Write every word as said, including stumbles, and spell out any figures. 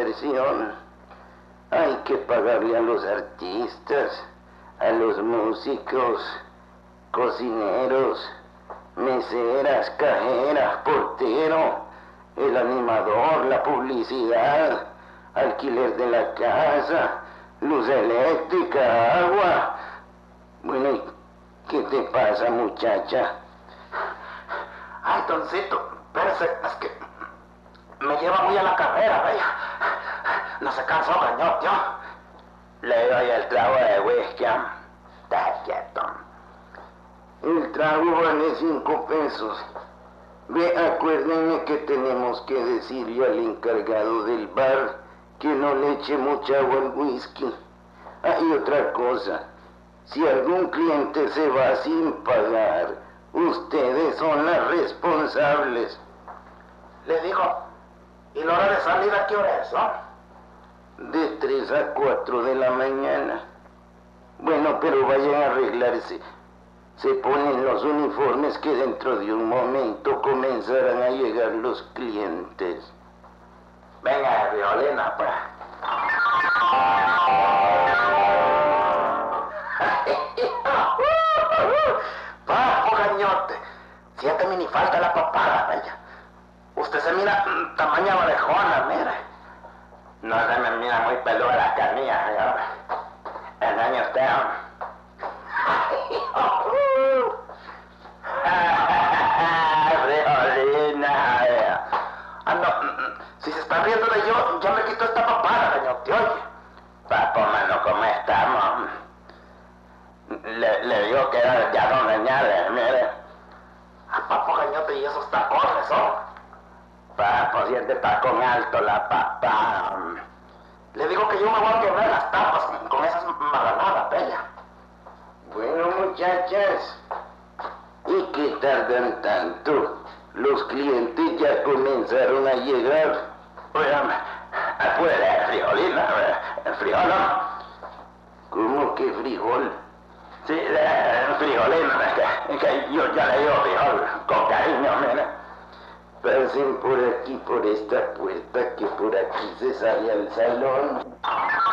diversión. Hay que pagarle a los artistas, a los músicos, cocineros, meseras, cajeras, portero, el animador, la publicidad, alquiler de la casa, luz eléctrica, agua. Bueno, ¿y qué te pasa, muchacha? Ay, doncito, espérese, es que me lleva muy a la carrera, vaya. No se cansó, gañote, ¿yo? Le doy el trago de whisky. Está quieto. El trago vale cinco pesos. Ve, acuérdenme que tenemos que decirle al encargado del bar que no le eche mucha agua al whisky. Hay otra cosa. Si algún cliente se va sin pagar, ustedes son las responsables. Le digo, ¿y la hora de salida qué hora es, no? De tres a cuatro de la mañana. Bueno, pero vayan a arreglarse. Se ponen los uniformes que dentro de un momento comenzarán a llegar los clientes. Venga, Violina, pues. Papo, gañote. Siete mini falta la papada, vaya. Usted se mira mm, tamaña orejona, mire. No se me mira muy peluda la canilla, señor. Engaña usted. Frijolina. Ah, no, si se está riendo de yo, ya me quito esta papada, gañote, oye. Papo, mano, ¿cómo estamos? Le, le digo que era ya don Reñales, mire. Ah, papo, gañote, y esos tacones, ¿no? Papo, si este tacón alto, la papa. Le digo que yo me voy a quebrar las tapas con, con esas marranadas, bella. Bueno, muchachas, ¿y qué tardan tanto? Los clientes ya comenzaron a llegar. Oigan, puede, frijolina, frijolón. ¿Cómo que frijol? Sí, eh, frijolina, es que, es que yo ya le digo frijol, con cariño, mira. Pasen por aquí, por esta puerta, que por aquí se sale al salón.